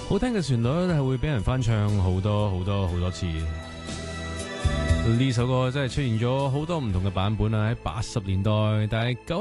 好聽嘅旋律係會俾人翻唱好多次。呢首歌真係出現咗好多唔同嘅版本啦，喺80年代，但係